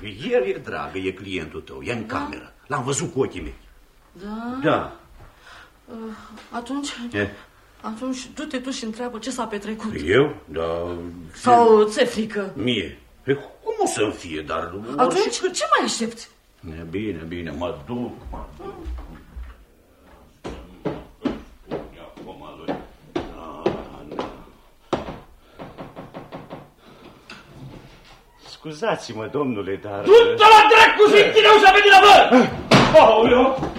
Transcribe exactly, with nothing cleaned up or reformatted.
El e dragă, e clientul tău, e în da? cameră. L-am văzut cu ochii mei. Da? Da. Uh, atunci... E? Atunci du-te tu și întreabă ce s-a petrecut. Eu? Da... Sau ți-e frică? Mie? Pe cum o să-mi fie, dar... Atunci orice... ce mai aștepți? Bine, bine, mă duc, mă duc. Scuzați-mă, domnule, dar... Du-te la dracu și închide ușa pe din avă! Aoleu!